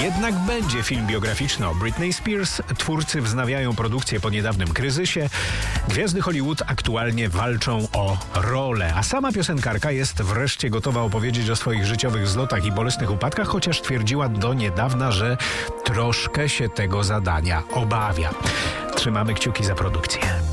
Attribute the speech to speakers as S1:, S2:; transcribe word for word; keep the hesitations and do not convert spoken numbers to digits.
S1: Jednak będzie film biograficzny o Britney Spears. Twórcy wznawiają produkcję po niedawnym kryzysie. Gwiazdy Hollywood aktualnie walczą o rolę, a sama piosenkarka jest wreszcie gotowa opowiedzieć o swoich życiowych wzlotach i bolesnych upadkach, chociaż twierdziła do niedawna, że troszkę się tego zadania obawia. Trzymamy kciuki za produkcję.